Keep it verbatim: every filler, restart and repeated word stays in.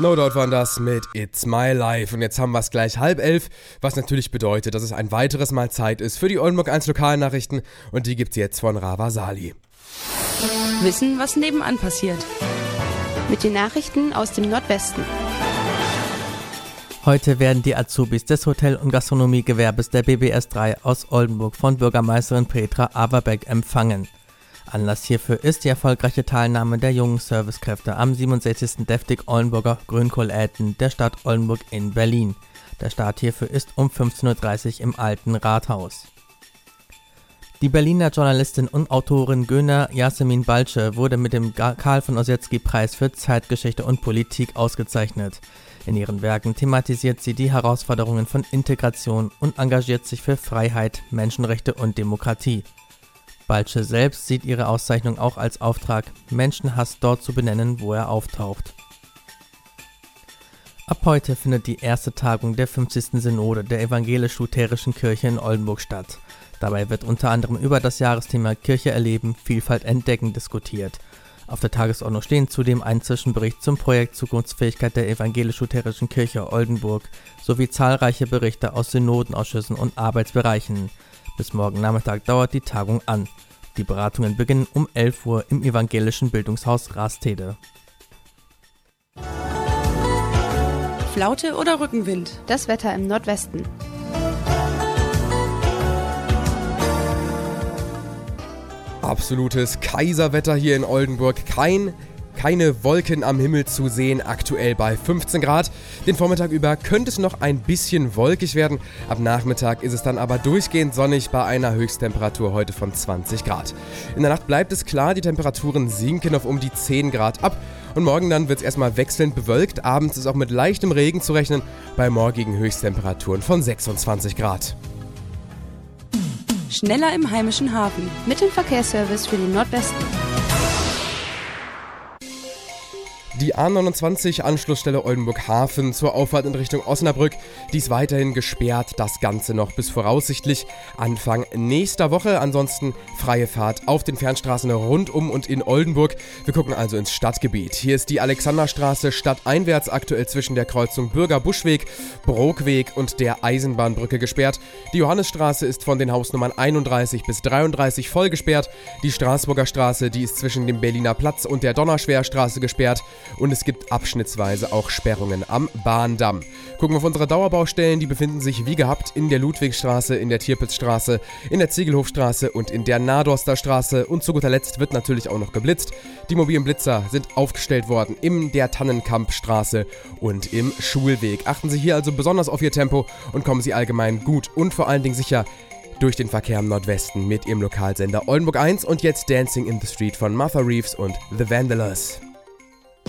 No Doubt waren das mit It's My Life. Und jetzt haben wir es gleich halb elf, was natürlich bedeutet, dass es ein weiteres Mal Zeit ist für die Oldenburg eins Lokalnachrichten. Und die gibt's jetzt von Rava Sali. Wissen, was nebenan passiert. Mit den Nachrichten aus dem Nordwesten. Heute werden die Azubis des Hotel- und Gastronomiegewerbes der B B S drei aus Oldenburg von Bürgermeisterin Petra Averbeck empfangen. Anlass hierfür ist die erfolgreiche Teilnahme der jungen Servicekräfte am siebenundsechzigsten Deftig Oldenburger Grünkohl-Äten der Stadt Oldenburg in Berlin. Der Start hierfür ist um fünfzehn Uhr dreißig im Alten Rathaus. Die Berliner Journalistin und Autorin Göner Yasemin Balce wurde mit dem Karl von Ossietzky-Preis für Zeitgeschichte und Politik ausgezeichnet. In ihren Werken thematisiert sie die Herausforderungen von Integration und engagiert sich für Freiheit, Menschenrechte und Demokratie. Balce selbst sieht ihre Auszeichnung auch als Auftrag, Menschenhass dort zu benennen, wo er auftaucht. Ab heute findet die erste Tagung der fünfzigsten Synode der Evangelisch-Lutherischen Kirche in Oldenburg statt. Dabei wird unter anderem über das Jahresthema Kirche erleben, Vielfalt entdecken diskutiert. Auf der Tagesordnung stehen zudem ein Zwischenbericht zum Projekt Zukunftsfähigkeit der Evangelisch-Lutherischen Kirche Oldenburg sowie zahlreiche Berichte aus Synodenausschüssen und Arbeitsbereichen. Bis morgen Nachmittag dauert die Tagung an. Die Beratungen beginnen um elf Uhr im evangelischen Bildungshaus Rastede. Flaute oder Rückenwind? Das Wetter im Nordwesten. Absolutes Kaiserwetter hier in Oldenburg. Kein, keine Wolken am Himmel zu sehen, aktuell bei fünfzehn Grad. Den Vormittag über könnte es noch ein bisschen wolkig werden. Ab Nachmittag ist es dann aber durchgehend sonnig bei einer Höchsttemperatur heute von zwanzig Grad. In der Nacht bleibt es klar, die Temperaturen sinken auf um die zehn Grad ab. Und morgen dann wird es erstmal wechselnd bewölkt. Abends ist auch mit leichtem Regen zu rechnen bei morgigen Höchsttemperaturen von sechsundzwanzig Grad. Schneller im heimischen Hafen. Mit dem Verkehrsservice für den Nordwesten. Die A neunundzwanzig Anschlussstelle Oldenburg Hafen zur Auffahrt in Richtung Osnabrück, die ist weiterhin gesperrt, das Ganze noch bis voraussichtlich Anfang nächster Woche. Ansonsten freie Fahrt auf den Fernstraßen rund um und in Oldenburg. Wir gucken also ins Stadtgebiet. Hier ist die Alexanderstraße stadteinwärts aktuell zwischen der Kreuzung Bürger-Buschweg, Brookweg und der Eisenbahnbrücke gesperrt. Die Johannisstraße ist von den Hausnummern einunddreißig bis dreiunddreißig voll gesperrt. Die Straßburger Straße, die ist zwischen dem Berliner Platz und der Donnerschwerstraße gesperrt. Und es gibt abschnittsweise auch Sperrungen am Bahndamm. Gucken wir auf unsere Dauerbaustellen, die befinden sich wie gehabt in der Ludwigstraße, in der Tirpitzstraße, in der Ziegelhofstraße und in der Nadorster Straße. Und zu guter Letzt wird natürlich auch noch geblitzt. Die mobilen Blitzer sind aufgestellt worden in der Tannenkampstraße und im Schulweg. Achten Sie hier also besonders auf Ihr Tempo und kommen Sie allgemein gut und vor allen Dingen sicher durch den Verkehr im Nordwesten mit Ihrem Lokalsender Oldenburg eins. Und jetzt Dancing in the Street von Martha Reeves und The Vandalers.